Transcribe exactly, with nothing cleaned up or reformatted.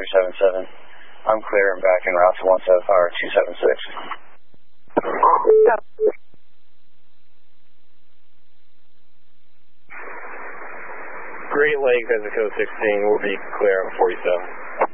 three seven seven. I'm clear and back en route to one seven five or two seven six. Great Lakes as a code sixteen will be clear on forty-seven.